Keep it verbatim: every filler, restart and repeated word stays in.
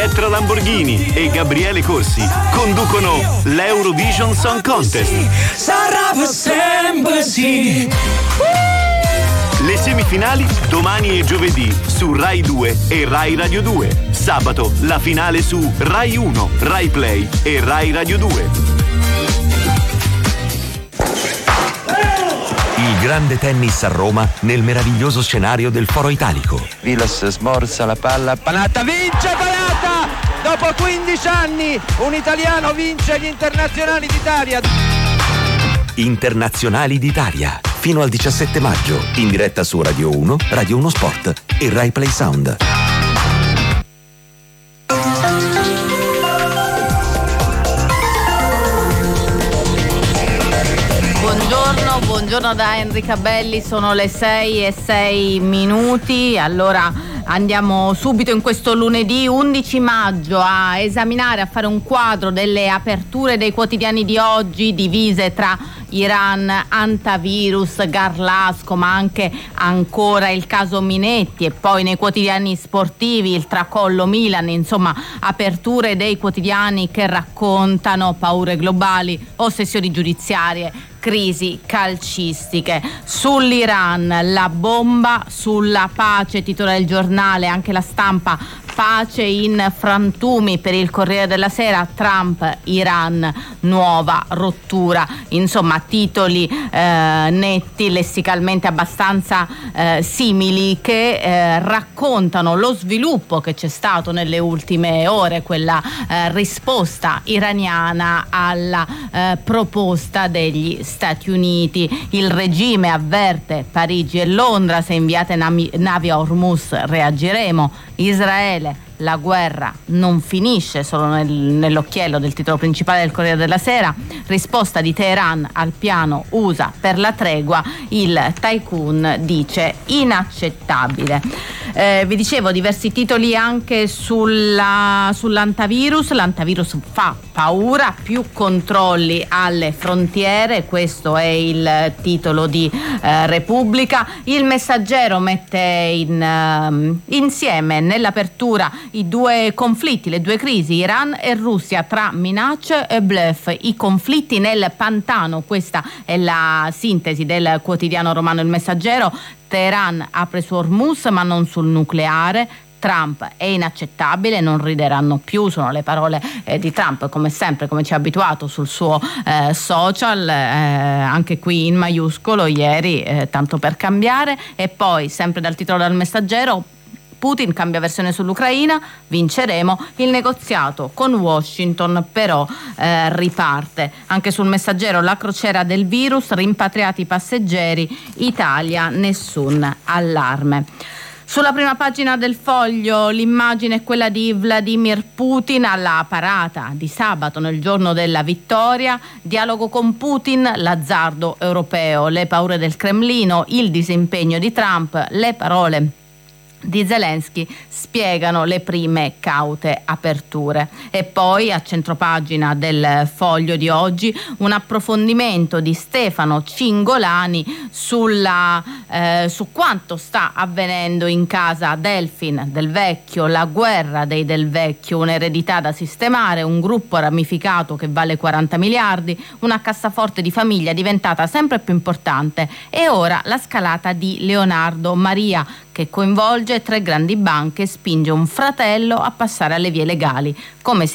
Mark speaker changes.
Speaker 1: Elettra Lamborghini e Gabriele Corsi conducono l'Eurovision Song Contest.
Speaker 2: Sarà per sempre sì.
Speaker 1: Le semifinali domani e giovedì su Rai due e Rai Radio due. Sabato la finale su Rai uno, Rai Play e Rai Radio due.
Speaker 3: Il grande tennis a Roma nel meraviglioso scenario del Foro Italico.
Speaker 4: Vilas smorza la palla, Panatta vince Panatta! Dopo quindici anni un italiano vince gli internazionali d'Italia.
Speaker 3: Internazionali d'Italia, fino al diciassette maggio, in diretta su Radio uno, Radio uno Sport e Rai Play Sound.
Speaker 5: Buongiorno, buongiorno da Enrica Belli, sono le sei e sei minuti, allora andiamo subito in questo lunedì undici maggio a esaminare, a fare un quadro delle aperture dei quotidiani di oggi divise tra Iran, Antavirus, Garlasco, ma anche ancora il caso Minetti e poi nei quotidiani sportivi il tracollo Milan, insomma aperture dei quotidiani che raccontano paure globali, ossessioni giudiziarie, crisi calcistiche. Sull'Iran la bomba, sulla pace titola il giornale, anche La Stampa, pace in frantumi per il Corriere della Sera, Trump, Iran, nuova rottura. Insomma titoli eh, netti, lessicalmente abbastanza eh, simili, che eh, raccontano lo sviluppo che c'è stato nelle ultime ore, quella eh, risposta iraniana alla eh, proposta degli Stati Uniti. Il regime avverte Parigi e Londra: se inviate navi, navi a Hormuz reagiremo. Israele: la guerra non finisce solo nel, nell'occhiello del titolo principale del Corriere della Sera. Risposta di Teheran al piano U S A per la tregua. Il tycoon dice inaccettabile. Eh, vi dicevo diversi titoli anche sulla, sull'antavirus. L'antavirus fa paura, più controlli alle frontiere, questo è il titolo di eh, Repubblica. Il Messaggero mette in, uh, insieme nell'apertura i due conflitti, le due crisi, Iran e Russia, tra minacce e bluff, i conflitti nel pantano. Questa è la sintesi del quotidiano romano Il Messaggero. Teheran apre su Hormuz ma non sul nucleare. Trump è inaccettabile, non rideranno più, sono le parole eh, di Trump, come sempre, come ci ha abituato sul suo eh, social, eh, anche qui in maiuscolo ieri, eh, tanto per cambiare. E poi sempre dal titolo del Messaggero: Putin cambia versione sull'Ucraina, vinceremo, il negoziato con Washington però eh, riparte. Anche sul Messaggero la crociera del virus, rimpatriati i passeggeri, Italia nessun allarme. Sulla prima pagina del Foglio l'immagine è quella di Vladimir Putin alla parata di sabato nel giorno della vittoria. Dialogo con Putin, l'azzardo europeo, le paure del Cremlino, il disimpegno di Trump, le parole di Zelensky spiegano le prime caute aperture. E poi a centropagina del Foglio di oggi un approfondimento di Stefano Cingolani sulla, eh, su quanto sta avvenendo in casa Delfin Del Vecchio, la guerra dei Del Vecchio, un'eredità da sistemare, un gruppo ramificato che vale quaranta miliardi, una cassaforte di famiglia diventata sempre più importante e ora la scalata di Leonardo Maria, che coinvolge tre grandi banche e spinge un fratello a passare alle vie legali. Come